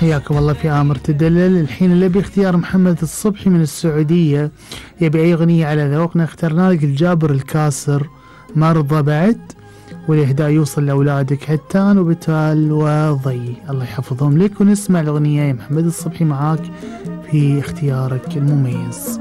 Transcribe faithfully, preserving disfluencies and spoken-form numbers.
حياكم الله في آمر تدلل. الحين اللي باختيار محمد الصبحي من السعودية، يبي أي أغنية على ذوقنا. اخترنا لك الجابر الكاسر مرضى بعد، والإهداء يوصل لأولادك حتان وبتال وضي، الله يحفظهم لك. ونسمع الأغنية يا محمد الصبحي معاك في اختيارك المميز.